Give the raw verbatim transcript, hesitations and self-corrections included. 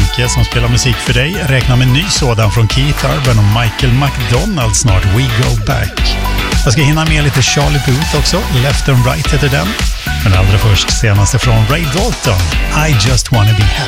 Henke som spelar musik för dig räknar med en ny sådan från Keith Urban och Michael McDonald snart, We Go Back. Jag ska hinna med lite Charlie Puth också, Left and Right heter den. Men allra först senaste från Ray Dalton, I Just Wanna Be Happy.